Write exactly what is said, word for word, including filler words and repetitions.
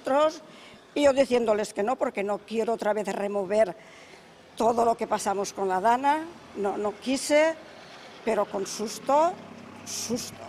nosotros, y yo diciéndoles que no, porque no quiero otra vez remover todo lo que pasamos con la Dana, no, no quise, pero con susto, susto.